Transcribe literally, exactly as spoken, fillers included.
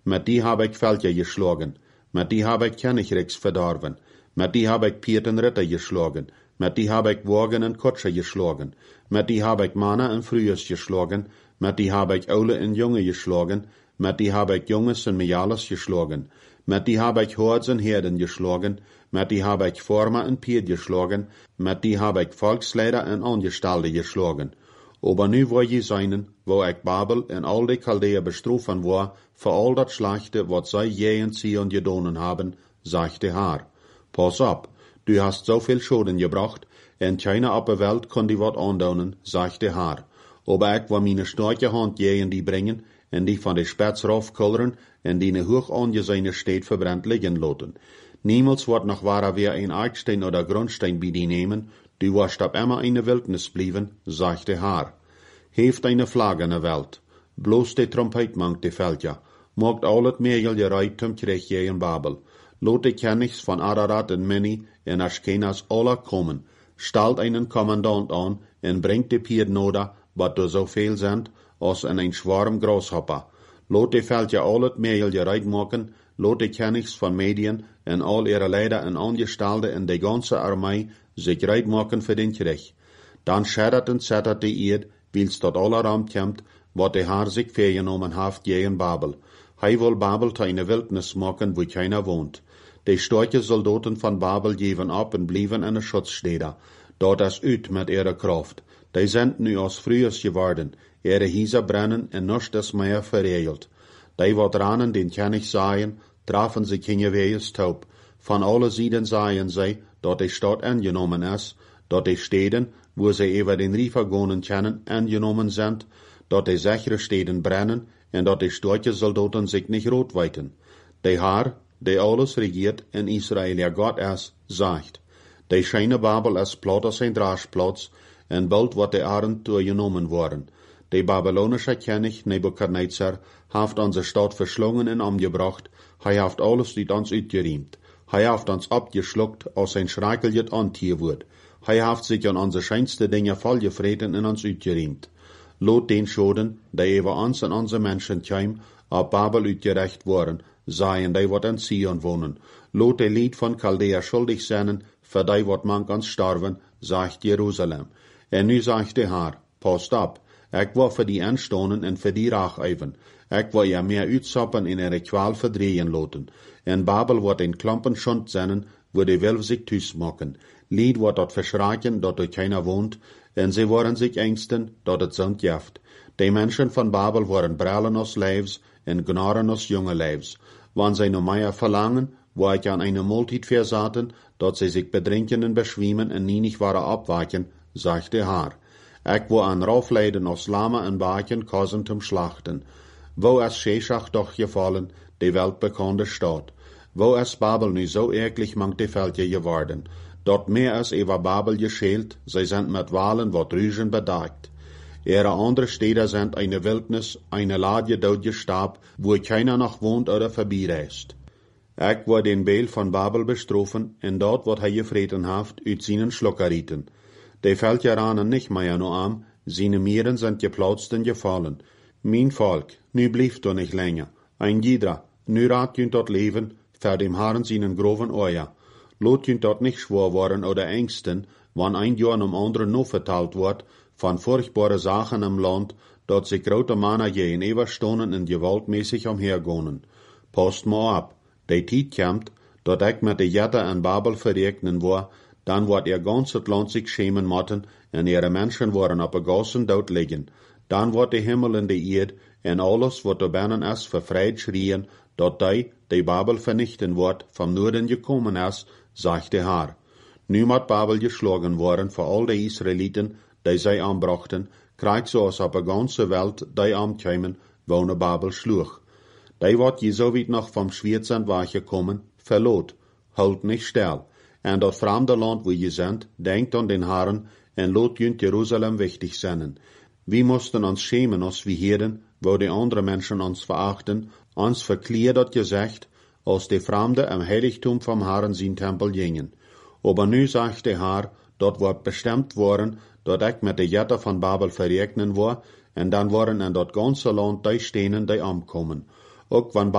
Met die heb ik Völker geschlagen. Met die heb ik Königreichs verdorven. Met die heb ik Pieten Ritter geschlagen. Met die heb ik Wagen en Kutscher geschlagen. Met die heb ik Mannen en Frühes geschlagen. Met die heb ik Oude en Jonge geschlagen. Met die heb ik Jonges en Mejalles geschlagen. Met die heb ik Hords en Herden geschlagen. Met die heb ik Vormer en Pied geschlagen. Met die heb ik Volksleider en Angestalde geschlagen. Aber nu wil je zijn, wo ik Babel en al die Chaldeer bestrafen war, voor al dat Schlechte, wat zij je in Zion gedonen haben, sagt de Herr. Pass op, du hast so viel Schulden gebracht, en keiner op de Welt kon die wat aandonen, sagt de Herr. Aber ik wil meine starke Hand je in die brengen, en die van de spets raufkulleren, en die ne hoog aangezeine Stadt verbrennt liggen laten. Niemals wordt nog waar weer een Eichstein oder Grundstein bij die nemen, du wirst ab immer in de Wildnis blijven, sagt de Herr. Heeft eine Flagge in de Welt, bloß de Trompet mangt de Völker, mogt al het Meerjel gereiht zum Krieg je in Babel. Lot de Königs van Ararat en Mini en Aschkenas alle kommen, stalt einen Kommandant an en bringt de Pier noda, wat er so veel sind, als in ein Schwarm Grashopper. Lot de Völker al het Meerjel gereiht maken, lot de Königs van Medien en al ihre Leider en Angestalde en de ganze Armee sich reit maken für den Krieg. Dan scheddert en zettert de Eerd, wils tot aller Raum kämmt, wat de Herr sich vergenommen haft je in Babel. Hij wil Babel te eine Wildnis maken, wo keiner wohnt. De starke Soldaten van Babel geven op en blijven in de Schutzstede. Dort is uit met ihre Kraft. Die sind nu als frühes geworden. Ihre Häuser brennen en nichts is mehr verregelt. Die wat ranen den König sahen, trafen sich hingewees taub. Van alle Seiten sahen sie, dat die Stadt angenommen is, dat die Städten, wo sie über den Riefer gehen können, angenommen sind, dat die sichere Städten brennen en dat die starke Soldaten sich nicht rot weiten. Der Herr, der alles regiert in Israel, ja Gott ist, sagt, die scheine Babel ist platt als ein Draschplatz, en bald wird die Arend genommen worden. Der babylonische König Nebukadnezar haft unsere Stadt verschlungen en umgebracht, hij haft alles dit ons uitgeriemt. Hij haft ons abgeschluckt, als ein schreckliches Antier wird. Hij haft sich an unsere scheinste Dinge vollgefreten en ons uitgeriemt. Lot den Schoden, die über uns en unsere Menschen käm, ab Babel uitgerecht worden, seien die wat in Zion wohnen. Lot de Lied von Chaldea schuldig seien, für die wat mank ans starven, sagt Jerusalem. En nu sagt der Herr, passt ab, ik wil für die anstonen en für die Rach even. Ik wil ja mehr uitsappen in ihre Qual verdrehen loten. En Babel wordt een Klumpen Schund zijn, wo die Wölfe sich thuis maken. Lied wordt dort verschraken, dat er keiner wohnt, en sie worden sich ängsten, dat het zond jaft. Die Menschen von Babel worden brallen als Leibs en gnaren als junge Leibs. Wann sie no mehr verlangen, wo ich an eine Multit versaten, dat sie sich bedrinken en beschwiemen en nie nicht waren abwachen, sagt der Herr. Ik wil aan raufleiden als Lama en Baken kozen zum Schlachten. Wo is Sheshach doch gefallen, die weltbekannte Stadt? Wo is Babel nu so eklig mangt die Völker geworden? Dort mehr als über Babel geschält, sie sind mit Wahlen wat Rügen bedeckt. Ihre andere Städte sind eine Wildnis, eine Ladje dort gestab, wo keiner noch wohnt oder vorbeireist. Ik wil den Beel von Babel bestrafen, en dort wat hij gevreten haft, uit seinen Schluckerieten. Die Völker ranen nicht mehr nur am, seine Mieren sind geplautzt und gefallen. Mein Volk, nu blieft du nicht länger. Ein jeder, nu rat jünt dort leben, für dem Herrn seinen groven Euer. Lot jünt dort nicht schwor worden oder ängsten, wann ein Jahr um anderen noch verteilt wird, von furchtbare Sachen im Land, dort sich grote Männer je in Eberstunden und gewaltmäßig umhergehen. Passt mal ab, die Tijd kommt, dort ich mit de Jette in Babel verregnen war, dann wird ihr ganzes Land sich schämen motten, en ihre Menschen worden op de gassen dood liggen. Dan wordt de Himmel en de Erd, en alles wat er binnen is, verfreid schrien, dat die, die Babel vernichten wordt, vom Norden gekommen is, sagt der Herr. Nu moet Babel geschlagen worden voor al de Israeliten, die zij aanbrachten, krijgt zoals op de ganze Welt, die aankomen, wonen Babel sloeg. Die wordt je zo weit nog vom Schwierzand weggekommen, verloot, houd nicht stil. En dat vreemde land wo je sind, denkt an den Herrn, en lot jünt Jerusalem wichtig zijn. Wir mussten uns schämen, als wir Herden, wo die andere Menschen uns verachten, uns verkleidet gesagt, als die Fremde im Heiligtum vom Herrn sein Tempel gingen. Aber nu sagt der Herr, dort wird bestimmt worden, dat ich mit der Jette von Babel verregnen war, en dann waren in dat ganze Land die Stenen, die ankommen. Ook wann